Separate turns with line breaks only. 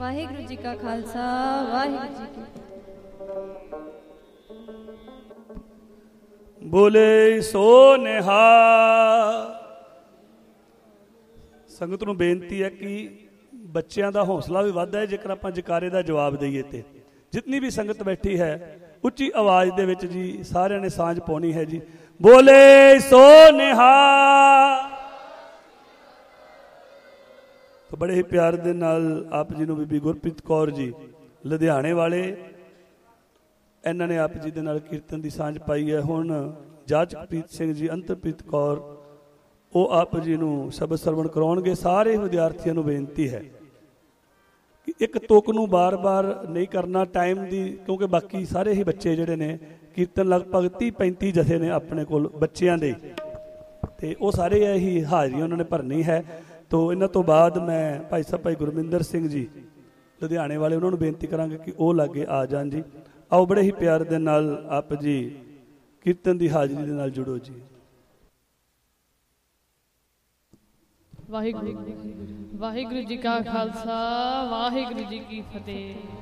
ਵਾਹਿਗੁਰੂ ਜੀ ਕਾ ਖਾਲਸਾ ਵਾਹਿਗੁਰੂ ਜੀ ਕੀ
ਬੋਲੇ ਸੋ ਨਿਹਾਲ। ਸੰਗਤ ਨੂੰ ਬੇਨਤੀ ਹੈ ਕਿ ਬੱਚਿਆਂ ਦਾ ਹੌਸਲਾ ਵੀ ਵੱਧਦਾ ਹੈ ਜੇਕਰ ਆਪਾਂ ਜਕਾਰੇ ਦਾ ਜਵਾਬ ਦਈਏ। ਤੇ ਜਿਤਨੀ ਵੀ ਸੰਗਤ ਬੈਠੀ ਹੈ ਉੱਚੀ ਆਵਾਜ਼ ਦੇ ਵਿੱਚ ਜੀ ਸਾਰਿਆਂ ਨੇ ਸਾਂਝ ਪਾਉਣੀ ਹੈ ਜੀ। ਬੋਲੇ ਸੋ ਨਿਹਾਲ। तो बड़े ही प्यार दे नाल आप जी नूं बीबी गुरप्रीत कौर जी लुधियाने वाले इन्होंने आप जी दे नाल कीर्तन की सांझ पाई है। हुण जाचकप्रीत सिंह जी अंतरप्रीत कौर वो आप जी नूं शब्द सरवण कराउणगे। सारे विद्यार्थियों नूं बेनती है कि एक तुक नूं बार बार नहीं करना टाइम की, क्योंकि बाकी सारे ही बच्चे जिहड़े ने कीर्तन लगभग 30-35 जथे ने अपने कोल बच्चियां दे, ते वो सारे ही हाज़री उन्होंने भरनी है। तो इन्हों तो बाद मैं भाई साहब भाई गुरमिंदर सिंह जी लुधियाने वाले उन्होंने बेनती करांगे कि वो लागे आ जान जी। आओ बड़े ही प्यार दे नाल आप जी कीर्तन की हाज़री दे नाल जुड़ो जी।
वाहिगुरु वाहिगुरु जी का खालसा वाहिगुरु जी की फतेह।